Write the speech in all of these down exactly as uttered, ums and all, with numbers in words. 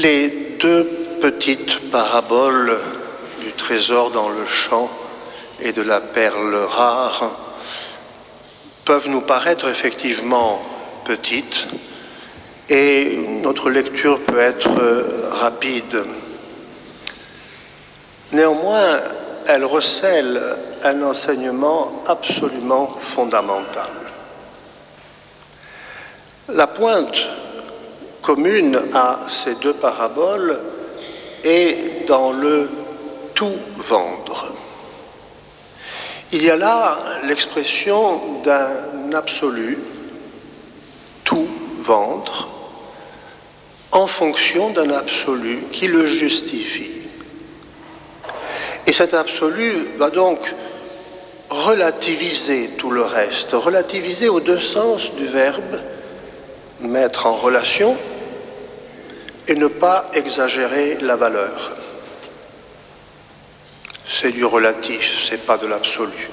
Les deux petites paraboles du trésor dans le champ et de la perle rare peuvent nous paraître effectivement petites et notre lecture peut être rapide. Néanmoins, elles recèlent un enseignement absolument fondamental. La pointe commune à ces deux paraboles est dans le tout vendre. Il y a là l'expression d'un absolu, tout vendre, en fonction d'un absolu qui le justifie. Et cet absolu va donc relativiser tout le reste, relativiser aux deux sens du verbe, mettre en relation et ne pas exagérer la valeur. C'est du relatif, c'est pas de l'absolu.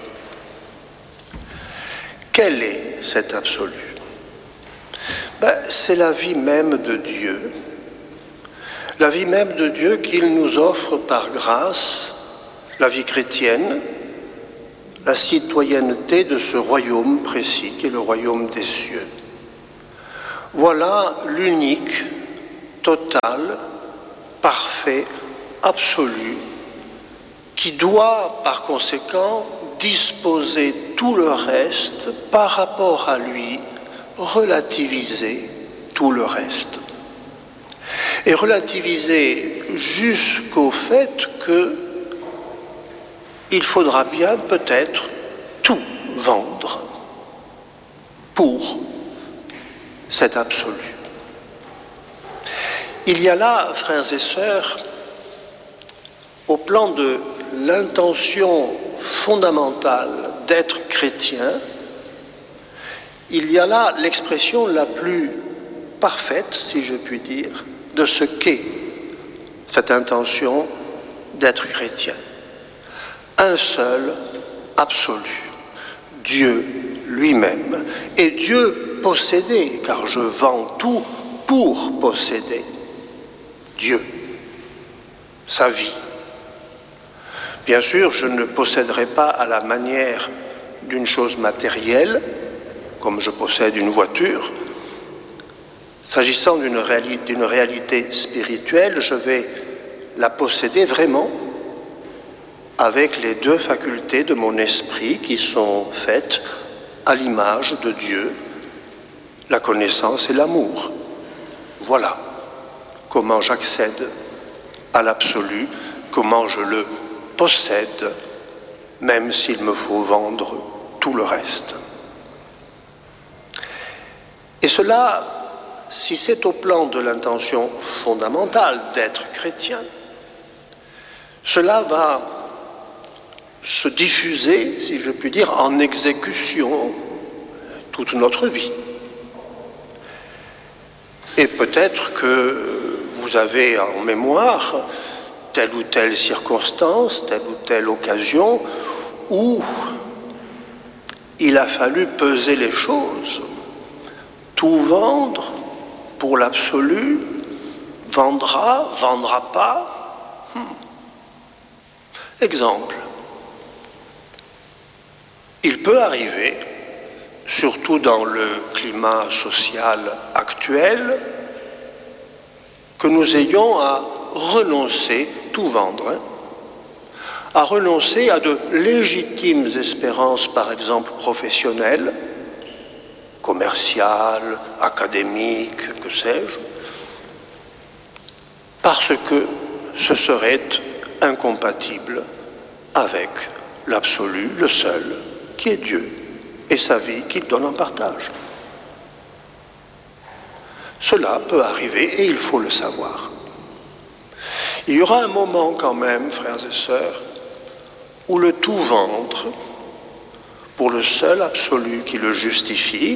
Quel est cet absolu ? Ben, c'est la vie même de Dieu, la vie même de Dieu qu'il nous offre par grâce, la vie chrétienne, la citoyenneté de ce royaume précis qui est le royaume des cieux. Voilà l'unique, total, parfait, absolu, qui doit par conséquent disposer tout le reste par rapport à lui, relativiser tout le reste. Et relativiser jusqu'au fait que il faudra bien peut-être tout vendre pour cet absolu. Il y a là, frères et sœurs, au plan de l'intention fondamentale d'être chrétien, il y a là l'expression la plus parfaite, si je puis dire, de ce qu'est cette intention d'être chrétien. Un seul absolu, Dieu lui-même. Et Dieu possédé, car je vends tout pour posséder Dieu, sa vie. Bien sûr, je ne posséderai pas à la manière d'une chose matérielle, comme je possède une voiture. S'agissant d'une réalité, d'une réalité spirituelle, je vais la posséder vraiment avec les deux facultés de mon esprit qui sont faites à l'image de Dieu, la connaissance et l'amour. Voilà comment j'accède à l'absolu, comment je le possède, même s'il me faut vendre tout le reste. Et cela, si c'est au plan de l'intention fondamentale d'être chrétien, cela va se diffuser, si je puis dire, en exécution toute notre vie. Et peut-être que vous avez en mémoire telle ou telle circonstance, telle ou telle occasion où il a fallu peser les choses, tout vendre pour l'absolu, vendra, vendra pas. Hmm. Exemple. Il peut arriver, surtout dans le climat social actuel, que nous ayons à renoncer, tout vendre, hein, à renoncer à de légitimes espérances, par exemple professionnelles, commerciales, académiques, que sais-je, parce que ce serait incompatible avec l'absolu, le seul, qui est Dieu, et sa vie qu'il donne en partage. Cela peut arriver et il faut le savoir. Il y aura un moment quand même, frères et sœurs, où le tout vendre, pour le seul absolu qui le justifie,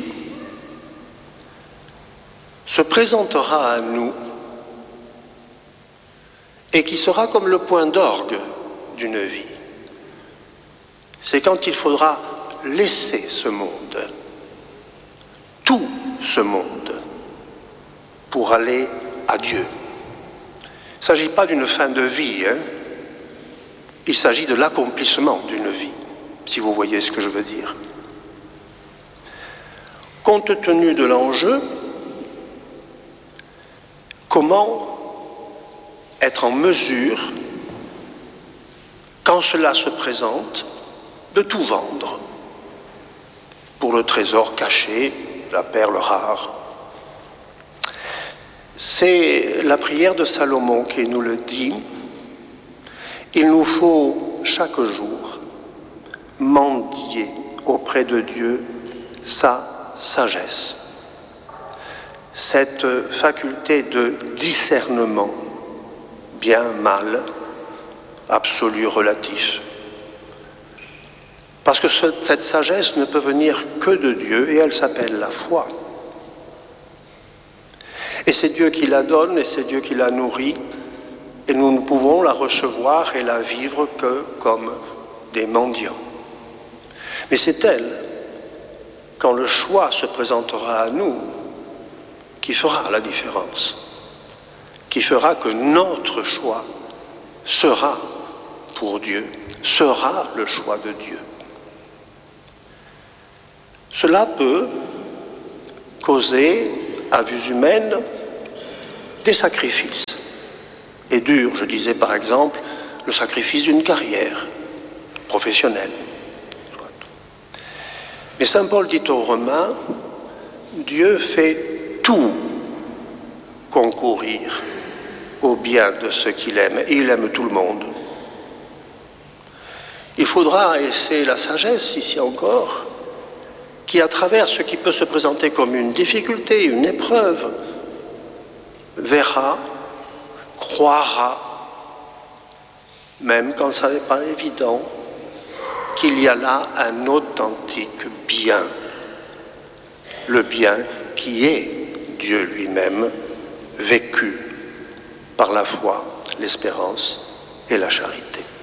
se présentera à nous et qui sera comme le point d'orgue d'une vie. C'est quand il faudra laisser ce monde, tout ce monde, pour aller à Dieu. Il ne s'agit pas d'une fin de vie, hein. Il s'agit de l'accomplissement d'une vie, si vous voyez ce que je veux dire. Compte tenu de l'enjeu, comment être en mesure, quand cela se présente, de tout vendre pour le trésor caché, la perle rare. C'est la prière de Salomon qui nous le dit. Il nous faut chaque jour mendier auprès de Dieu sa sagesse. Cette faculté de discernement, bien, mal, absolu, relatif. Parce que ce, cette sagesse ne peut venir que de Dieu et elle s'appelle la foi. Et c'est Dieu qui la donne et c'est Dieu qui la nourrit et nous ne pouvons la recevoir et la vivre que comme des mendiants. Mais c'est elle, quand le choix se présentera à nous, qui fera la différence, qui fera que notre choix sera pour Dieu, sera le choix de Dieu. Cela peut causer, à vue humaine, des sacrifices. Et dur, je disais par exemple, le sacrifice d'une carrière professionnelle. Mais saint Paul dit aux Romains, Dieu fait tout concourir au bien de ceux qu'il aime, et il aime tout le monde. Il faudra, et c'est la sagesse ici encore, qui à travers ce qui peut se présenter comme une difficulté, une épreuve, verra, croira, même quand ça n'est pas évident, qu'il y a là un authentique bien, le bien qui est Dieu lui-même, vécu par la foi, l'espérance et la charité.